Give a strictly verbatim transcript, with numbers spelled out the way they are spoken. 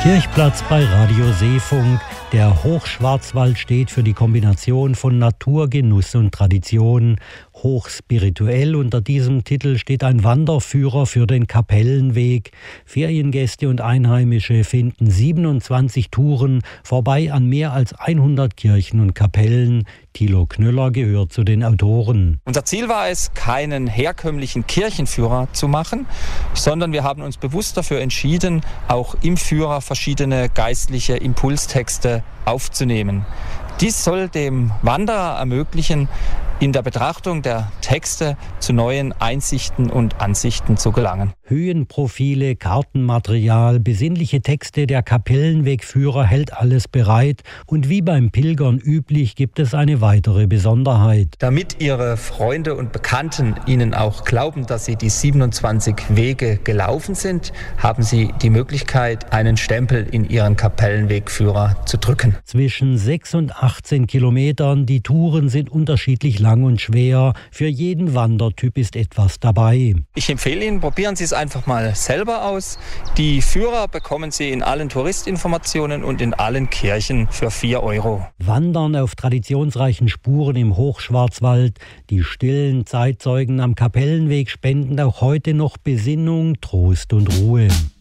Kirchplatz bei Radio Seefunk. Der Hochschwarzwald steht für die Kombination von Natur, Genuss und Tradition. Hochspirituell unter diesem Titel steht ein Wanderführer für den Kapellenweg. Feriengäste und Einheimische finden siebenundzwanzig Touren vorbei an mehr als hundert Kirchen und Kapellen. Thilo Knüller gehört zu den Autoren. Unser Ziel war es, keinen herkömmlichen Kirchenführer zu machen, sondern wir haben uns bewusst dafür entschieden, auch im Führer verschiedene geistliche Impulstexte aufzunehmen. Dies soll dem Wanderer ermöglichen, in der Betrachtung der Texte zu neuen Einsichten und Ansichten zu gelangen. Höhenprofile, Kartenmaterial, besinnliche Texte, der Kapellenwegführer hält alles bereit. Und wie beim Pilgern üblich gibt es eine weitere Besonderheit. Damit Ihre Freunde und Bekannten Ihnen auch glauben, dass Sie die siebenundzwanzig Wege gelaufen sind, haben Sie die Möglichkeit, einen Stempel in Ihren Kapellenwegführer zu drücken. Zwischen sechs und achtzehn Kilometern, die Touren sind unterschiedlich lang und schwer. Für jeden Wandertyp ist etwas dabei. Ich empfehle Ihnen, probieren Sie es einfach mal selber aus. Die Führer bekommen Sie in allen Touristinformationen und in allen Kirchen für vier Euro. Wandern auf traditionsreichen Spuren im Hochschwarzwald. Die stillen Zeitzeugen am Kapellenweg spenden auch heute noch Besinnung, Trost und Ruhe.